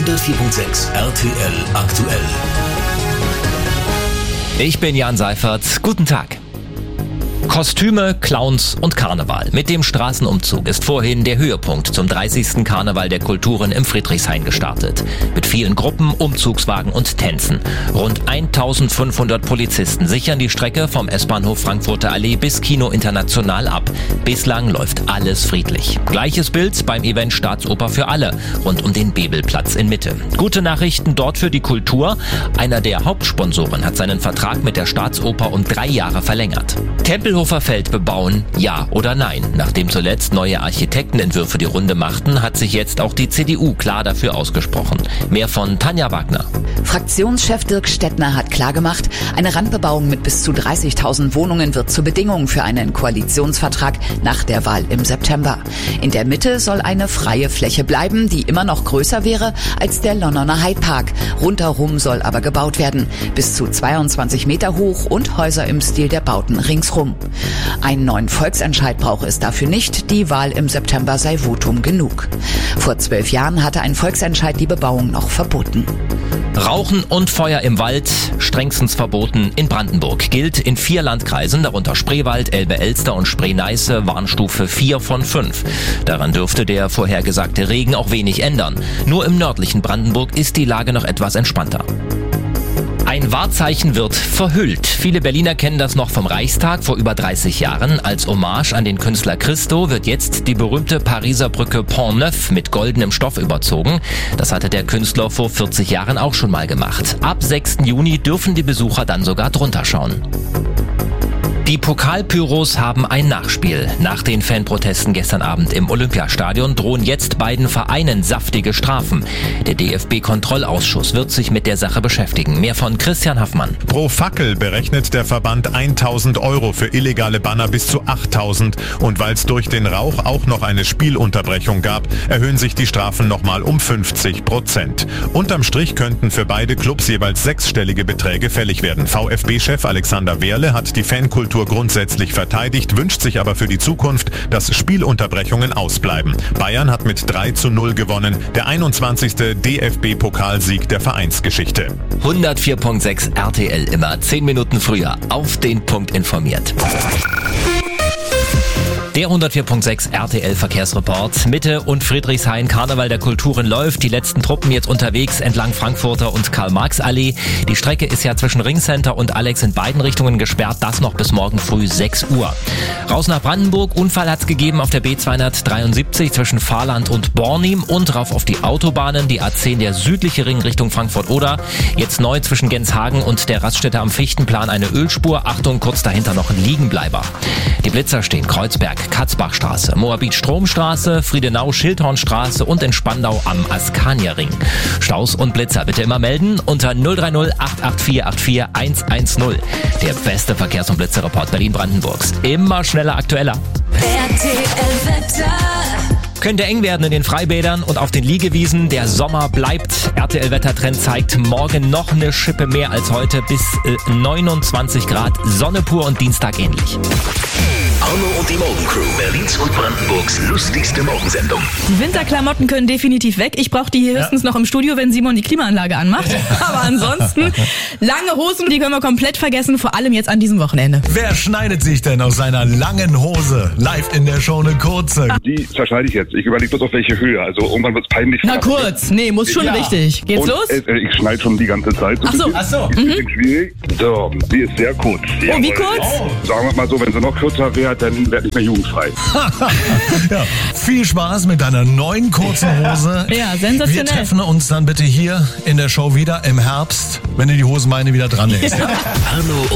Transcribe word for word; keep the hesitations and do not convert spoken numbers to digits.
hundertvier Komma sechs R T L aktuell. Ich bin Jan Seifert. Guten Tag. Kostüme, Clowns und Karneval. Mit dem Straßenumzug ist vorhin der Höhepunkt zum dreißigsten Karneval der Kulturen im Friedrichshain gestartet. Mit vielen Gruppen, Umzugswagen und Tänzen. Rund eintausendfünfhundert Polizisten sichern die Strecke vom S-Bahnhof Frankfurter Allee bis Kino International ab. Bislang läuft alles friedlich. Gleiches Bild beim Event Staatsoper für alle, rund um den Bebelplatz in Mitte. Gute Nachrichten dort für die Kultur. Einer der Hauptsponsoren hat seinen Vertrag mit der Staatsoper um drei Jahre verlängert. Tempelhofer Feld bebauen, ja oder nein? Nachdem zuletzt neue Architektenentwürfe die Runde machten, hat sich jetzt auch die C D U klar dafür ausgesprochen. Mehr von Tanja Wagner. Fraktionschef Dirk Stettner hat klargemacht, eine Randbebauung mit bis zu dreißigtausend Wohnungen wird zur Bedingung für einen Koalitionsvertrag nach der Wahl im September. In der Mitte soll eine freie Fläche bleiben, die immer noch größer wäre als der Londoner Hyde Park. Rundherum soll aber gebaut werden, bis zu zweiundzwanzig Meter hoch und Häuser im Stil der Bauten ringsrum. Einen neuen Volksentscheid brauche es dafür nicht, die Wahl im September sei Votum genug. Vor zwölf Jahren hatte ein Volksentscheid die Bebauung noch verboten. Rauchen und Feuer im Wald, strengstens verboten in Brandenburg. Gilt in vier Landkreisen, darunter Spreewald, Elbe-Elster und Spree-Neiße, Warnstufe vier von fünf. Daran dürfte der vorhergesagte Regen auch wenig ändern. Nur im nördlichen Brandenburg ist die Lage noch etwas entspannter. Ein Wahrzeichen wird verhüllt. Viele Berliner kennen das noch vom Reichstag vor über dreißig Jahren. Als Hommage an den Künstler Christo wird jetzt die berühmte Pariser Brücke Pont Neuf mit goldenem Stoff überzogen. Das hatte der Künstler vor vierzig Jahren auch schon mal gemacht. Ab sechsten Juni dürfen die Besucher dann sogar drunter schauen. Die Pokalpyros haben ein Nachspiel. Nach den Fanprotesten gestern Abend im Olympiastadion drohen jetzt beiden Vereinen saftige Strafen. Der D F B-Kontrollausschuss wird sich mit der Sache beschäftigen. Mehr von Christian Haffmann. Pro Fackel berechnet der Verband tausend Euro für illegale Banner bis zu achttausend. Und weil es durch den Rauch auch noch eine Spielunterbrechung gab, erhöhen sich die Strafen nochmal um fünfzig Prozent. Unterm Strich könnten für beide Clubs jeweils sechsstellige Beträge fällig werden. VfB-Chef Alexander Werle hat die Fankultur grundsätzlich verteidigt, wünscht sich aber für die Zukunft, dass Spielunterbrechungen ausbleiben. Bayern hat mit drei zu null gewonnen, der einundzwanzigste D F B-Pokalsieg der Vereinsgeschichte. hundertvier Komma sechs R T L, immer zehn Minuten früher auf den Punkt informiert. Der hundertvier Komma sechs R T L Verkehrsreport. Mitte und Friedrichshain, Karneval der Kulturen läuft. Die letzten Truppen jetzt unterwegs entlang Frankfurter und Karl-Marx-Allee. Die Strecke ist ja zwischen Ringcenter und Alex in beiden Richtungen gesperrt. Das noch bis morgen früh sechs Uhr. Raus nach Brandenburg. Unfall hat's gegeben auf der B zweihundertdreiundsiebzig zwischen Fahrland und Bornim und rauf auf die Autobahnen. Die A zehn, der südliche Ring Richtung Frankfurt-Oder. Jetzt neu zwischen Genshagen und der Raststätte am Fichtenplan eine Ölspur. Achtung, kurz dahinter noch ein Liegenbleiber. Die Blitzer stehen Kreuzberg, Katzbachstraße, Moabit-Stromstraße, Friedenau-Schildhornstraße und in Spandau am Askania-Ring. Staus und Blitzer bitte immer melden unter null drei null acht acht vier acht vier eins eins null. Der beste Verkehrs- und Blitzerreport Berlin-Brandenburgs. Immer schneller, aktueller. R T L-Wetter. Könnte eng werden in den Freibädern und auf den Liegewiesen. Der Sommer bleibt. R T L-Wettertrend zeigt morgen noch eine Schippe mehr als heute bis äh, neunundzwanzig Grad. Sonne pur und Dienstag ähnlich. Arno und die Morgencrew, Berlins und Brandenburgs lustigste Morgensendung. Die Winterklamotten können definitiv weg. Ich brauche die hier höchstens ja. noch im Studio, wenn Simon die Klimaanlage anmacht. Aber ansonsten, lange Hosen, die können wir komplett vergessen, vor allem jetzt an diesem Wochenende. Wer schneidet sich denn aus seiner langen Hose? Live in der Show eine kurze. Die zerschneide ich jetzt. Ich überlege bloß auf welche Höhe. Also irgendwann wird es peinlich. Na kurz, nee, muss schon ja. richtig. Geht's und, los? Äh, ich schneide schon die ganze Zeit. So Ach so. Ach so. Ist ein bisschen schwierig. So, die ist sehr kurz. Oh, wie kurz? Oh. Sagen wir mal so, wenn sie noch kürzer wäre, dann wäre ich mehr jugendfrei. Ja, viel Spaß mit deiner neuen kurzen Hose. Ja, sensationell. Wir treffen uns dann bitte hier in der Show wieder im Herbst, wenn du die Hosenbeine wieder dran legst. Ja. Arno